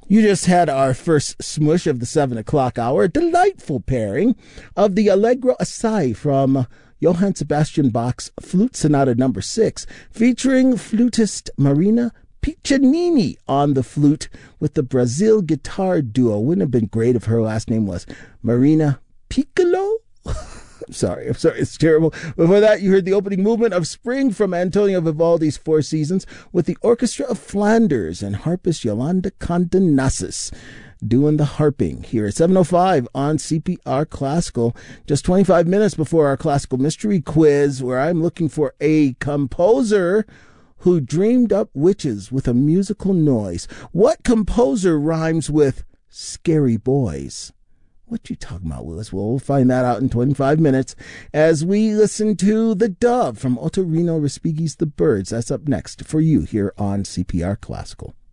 You just had our first smush of the 7 o'clock hour, a delightful pairing of the Allegro Assai from Johann Sebastian Bach's Flute Sonata No. 6, featuring flutist Marina Piccinini on the flute with the Brazil guitar duo. Wouldn't it have been great if her last name was Marina Piccolo? I'm sorry, it's terrible. Before that, you heard the opening movement of Spring from Antonio Vivaldi's Four Seasons with the Orchestra of Flanders and harpist Yolanda Condenasis doing the harping here at 7:05 on CPR Classical. Just 25 minutes before our classical mystery quiz, where I'm looking for a composer who dreamed up witches with a musical noise. What composer rhymes with scary boys? What you talking about, Willis? Well, we'll find that out in 25 minutes as we listen to The Dove from Ottorino Respighi's The Birds. That's up next for you here on CPR Classical.